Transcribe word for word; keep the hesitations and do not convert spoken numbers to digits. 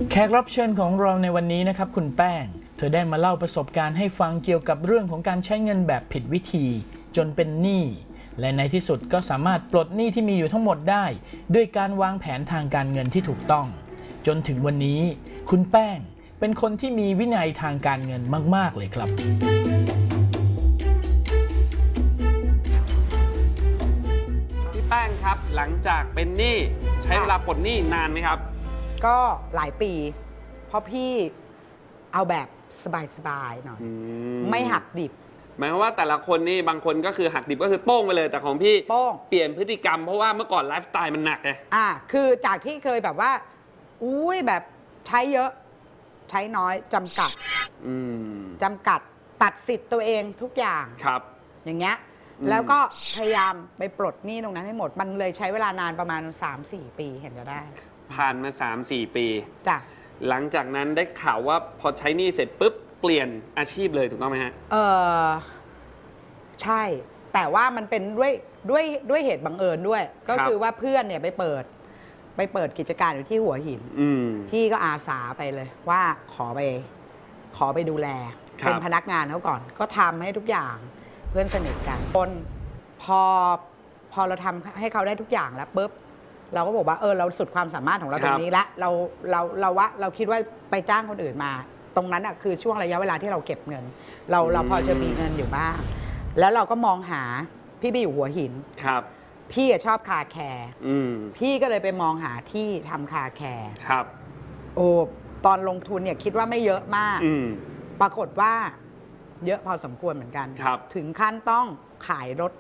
แขกรับเชิญของเราในวันนี้นะครับคุณแป้งเธอได้มาเล่าประสบการณ์ให้ฟังเกี่ยวกับเรื่องของการใช้เงินแบบผิดวิธีจนเป็นหนี้และในที่สุดก็สามารถปลดหนี้ที่มีอยู่ทั้งหมดได้ด้วยการวางแผนทางการเงินที่ถูกต้องจนถึงวันนี้คุณแป้งเป็นคนที่มีวินัยทางการเงินมากๆเลยครับพี่แป้งครับหลังจากเป็นหนี้ใช้เวลาปลดหนี้นานไหมครับก็หลายปีเพราะพี่เอาแบบสบายๆหน่อยไม่หักดิบหมายความว่าแต่ละคนนี่บางคนก็คือหักดิบก็คือโป้งไปเลยแต่ของพี่โป้งเปลี่ยนพฤติกรรมเพราะว่าเมื่อก่อนไลฟ์สไตล์มันหนักไงอ่าคือจากที่เคยแบบว่าอุ้ยแบบใช้เยอะใช้น้อยจำกัดจำกัดตัดสิทธิ์ตัวเองทุกอย่างครับอย่างเงี้ยแล้วก็พยายามไปปลดหนี้ตรงนั้นให้หมดมันเลยใช้เวลานานประมาณ สามสี่ ปีเห็นจะได้ผ่านมา สามสี่ ปีจ้ะหลังจากนั้นได้ข่าวว่าพอใช้หนี้เสร็จปุ๊บเปลี่ยนอาชีพเลยถูกต้องไหมฮะเออใช่แต่ว่ามันเป็นด้วยด้วยด้วยเหตุบังเอิญด้วยก็คือว่าเพื่อนเนี่ยไปเปิดไปเปิดกิจการอยู่ที่หัวหินพี่ก็อาสาไปเลยว่าขอไปขอไปดูแลเป็นพนักงานเขาก่อนก็ทำให้ทุกอย่างเพื่อนสนิทกันคนพอพอเราทำให้เขาได้ทุกอย่างแล้วปุ๊บเราก็บอกว่าเออเราสุดความสามารถของเราตรงนี้แล้วเราเราเราว่าเราคิดว่าไปจ้างคนอื่นมาตรงนั้นอ่ะคือช่วงระยะเวลาที่เราเก็บเงินเราเราพอจะมีเงินอยู่บ้างแล้วเราก็มองหาพี่ไปอยู่หัวหินครับพี่ชอบคาแคร์พี่ก็เลยไปมองหาที่ทำคาแคร์ครับโอ้ตอนลงทุนเนี่ยคิดว่าไม่เยอะมากปรากฏว่าเยอะพอสมควรเหมือนกันถึงขั้นต้องขายรถ